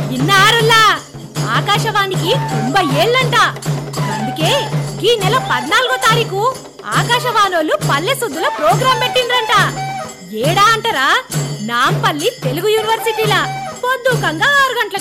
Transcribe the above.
ఇన్నారులా ఆకాశవాణికి 90 ఏళ్ళంట. అందుకే ఈ నెల 14వ తారీఖు ఆకాశవాణోళ్ళు పల్లె సుద్దుల ప్రోగ్రాం పెట్టిండ్రంట. ఏడా అంటారా, నాంపల్లి తెలుగు యూనివర్సిటీలా పొద్దుకంగా 6 గంటలకు.